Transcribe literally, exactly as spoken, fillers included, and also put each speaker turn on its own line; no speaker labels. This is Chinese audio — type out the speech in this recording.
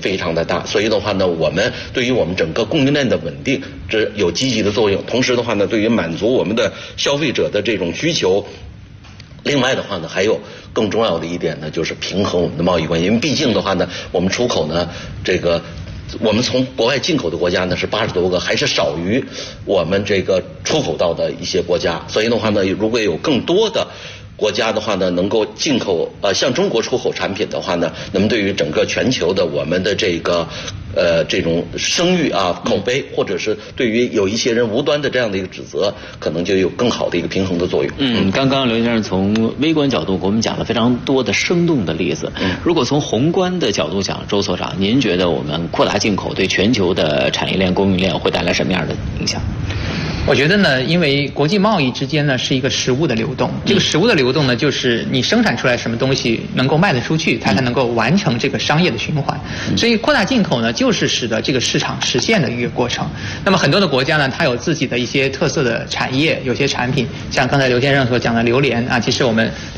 非常的大，所以的话呢，我们对于我们整个供应链的稳定这有积极的作用。同时的话呢，对于满足我们的消费者的这种需求。另外的话呢，还有更重要的一点呢，就是平衡我们的贸易关系。因为毕竟的话呢，我们出口呢，这个我们从国外进口的国家呢是八十多个，还是少于我们这个出口到的一些国家。所以的话呢，如果有更多的国家的话呢，能够进口呃向中国出口产品的话呢，那么对于整个全球的我们的这个呃这种声誉啊、口碑，或者是对于有一些人无端的这样的一个指责，可能就有更好的一个平衡的作用。
嗯，刚刚刘先生从微观角度给我们讲了非常多的生动的例子。嗯，如果从宏观的角度讲，周所长，您觉得我们扩大进口对全球的产业链、供应链会带来什么样的影响？
我觉得呢，因为国际贸易之间呢是一个实物的流动，这个实物的流动呢，就是你生产出来什么东西能够卖得出去，它才能够完成这个商业的循环。所以扩大进口呢，就是使得这个市场实现的一个过程。那么很多的国家呢，它有自己的一些特色的产业，有些产品，像刚才刘先生所讲的榴莲啊，其实我们